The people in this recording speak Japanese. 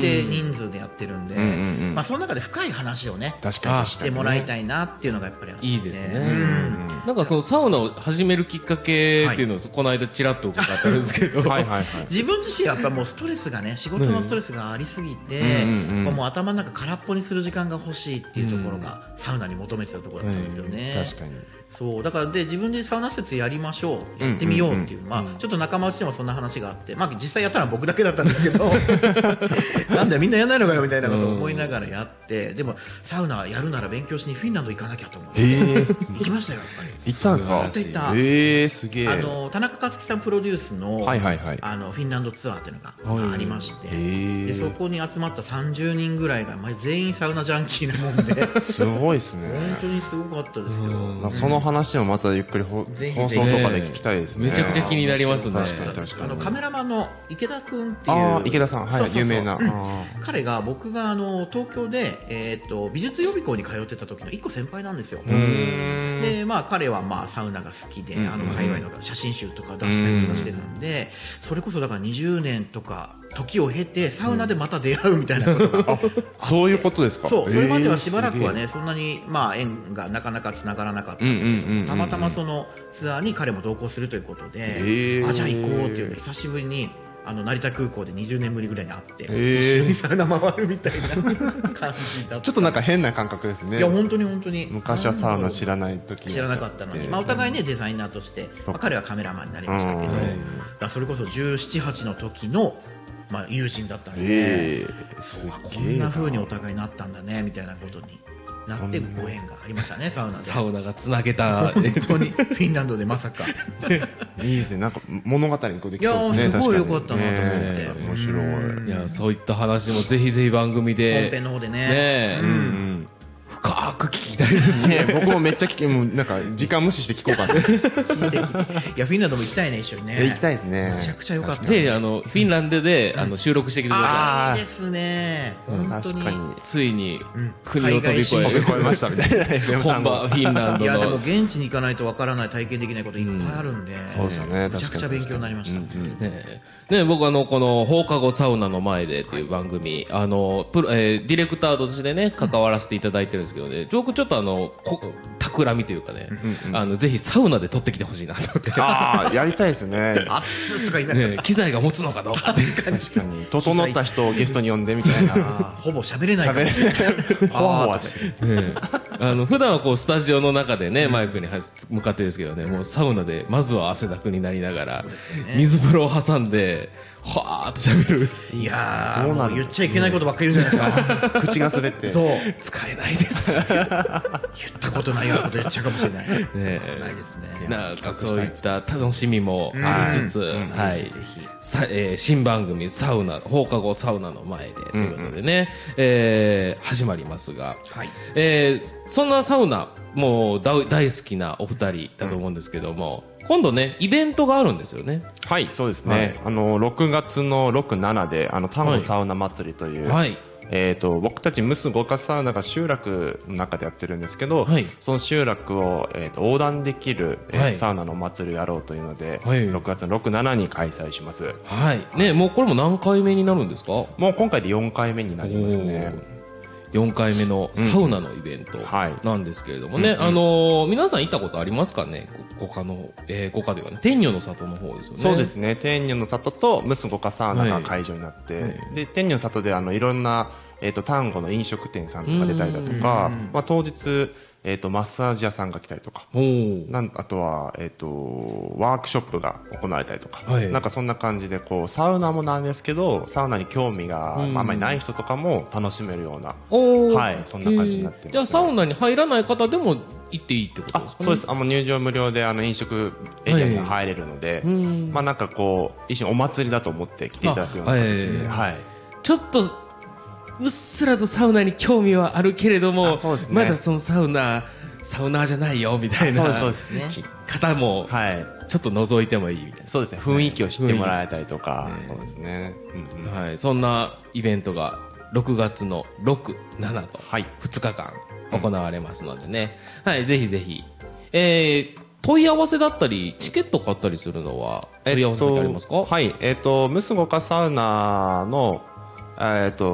定人数でやってるんで、まあ、その中で深い話をねしてもらいたいなっていうのがやっぱりあって、 いいですね。なんかそのサウナを始めるきっかけっていうのをこの間ちらっと伺ったんですけど、 自分自身やっぱもうストレスがね、仕事のストレスがありすぎて、もう頭の中空っぽにする時間が欲しいっていうところがサウナに求めてたところだったんですよね。 確かに。 そうだからで自分でサウナ施設やりましょう、やってみようっていう、まあ、ちょっと仲間内でもそんな話があって、まあ、実際やったのは僕だけだったんですけどなんだよみんなやらないのかよみたいなことを思いながらやって、でもサウナやるなら勉強しにフィンランド行かなきゃと思って行きましたよ。やっぱり行ったんですか？ 行った。 すげえ。 田中克樹さんプロデュースの、フィンランドツアーっていうのがありまして、でそこに集まった30人ぐらいが全員サウナジャンキーなもんですごいですね。 本当にすごかったですよ。 その話もまたゆっくり放送とかで聞きたいですね。 めちゃくちゃ気になりますね。 カメラマンの池田君っていう、 池田さん、はい、有名な。 彼が僕が東京で美術予備校に通ってた時の1個先輩なんですよ。でまあ彼はまあサウナが好きで、海外の写真集とか出したりとかしてたんで、それこそだから20年とか時を経てサウナでまた出会うみたいなことがそういうことですか？ そう、それまではしばらくはね、そんなにまあ縁がなかなかつながらなかったんで、たまたまそのツアーに彼も同行するということで、じゃあ行こうっていうので久しぶりに成田空港で20年ぶりぐらいに会って、一緒にサウナ回るみたいな感じだった。 ちょっとなんか変な感覚ですね。 いや本当に本当に昔はサウナ知らない時知らなかったのに、まあ、お互いねデザイナーとして、彼はカメラマンになりましたけど、だそれこそ17、8の時のまあ友人だったんで、こんな風にお互いになったんだねみたいなことになってご縁がありましたね。サウナでサウナがつなげた本当にフィンランドでまさかいいですね。なんか物語にこうできそうですね。 いやすごい良かったなと思って面白い。 いやそういった話もぜひぜひ番組で本編の方でね深く聞きたいですね。 僕もめっちゃ聞き、もうなんか時間無視して聞こうかな。 いやフィンランドも行きたいね、一緒にね。 行きたいですね。 めちゃくちゃ良かった。 ぜひフィンランドで収録してきてください。いいですね。 確かについに国を飛び越えましたみたいな。 本場フィンランドの。 いやでも現地に行かないとわからない、体験できないこといっぱいあるんで、 そうですね。 めちゃくちゃ勉強になりました。 ね、僕この放課後サウナの前でという番組、ディレクターとしてね関わらせていただいてるんですけどね、僕ちょっと企みというかね、ぜひサウナで撮ってきてほしいなと思って。 やりたいですよね。 熱っとか言いながら、 機材が持つのかどうか。 確かに整った人をゲストに呼んでみたいな。 ほぼ喋れないからほわほわして普段はこうスタジオの中でねマイクに向かってですけどね、もうサウナでまずは汗だくになりながら水風呂を挟んではーっと喋る。 いやーもう言っちゃいけないことばっかり言うじゃないですか。 口が滑って。 そう使えないです。 言ったことないようなこと言っちゃうかもしれない。ないですね。 なんかそういった楽しみもありつつ、はい、新番組サウナ放課後サウナの前でということでね、始まりますが、そんなサウナもう大好きなお二人だと思うんですけども、今度ねイベントがあるんですよね。 はい、そうですね。6月の6、7で丹後サウナ祭りという、僕たちムス五花サウナが集落の中でやってるんですけど、その集落を、横断できる、サウナのお祭りをやろうというので、6月の6、7に開催します。 ね、もうこれも何回目になるんですか？ もう今回で4回目になりますね。 4回目のサウナのイベントなんですけれどもね、皆さん行ったことありますかね？五花というかね、天女の里の方ですよね。 そうですね。天女の里とムス五花サウナが会場になって、で天女の里でいろんな丹後の飲食店さんとか出たりだとか、当日マッサージ屋さんが来たりとか、あとはワークショップが行われたりとか、なんかそんな感じでこうサウナもなんですけど、サウナに興味があんまりない人とかも楽しめるような、そんな感じになってます。 じゃあサウナに入らない方でも行っていいってことですかね？ そうです。入場無料で飲食エリアに入れるので、なんかこう一瞬お祭りだと思って来ていただくような形で、 ちょっとうっすらとサウナに興味はあるけれども、まだそのサウナーじゃないよみたいな方もちょっと覗いてもいいみたいな。 そうですね。雰囲気を知ってもらえたりとか、そうですね。 そんなイベントが6月の6、7と2日間行われますのでね、ぜひぜひ問い合わせだったりチケット買ったりするのは問い合わせ先ありますか？ ムスゴカサウナの